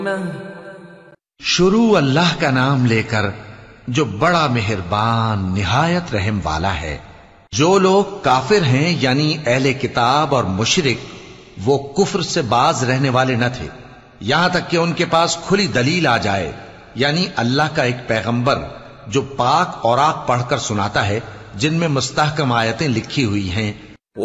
शुरू अल्लाह का नाम लेकर जो बड़ा मेहरबान निहायत रहम वाला है। जो लोग काफिर हैं यानी अहले किताब और मुशरिक, वो कुफ्र से बाज रहने वाले न थे यहां तक कि उनके पास खुली दलील आ जाए, यानी अल्लाह का एक पैगंबर जो पाक और आक पढ़कर सुनाता है जिनमें मुस्तहकम आयतें लिखी हुई हैं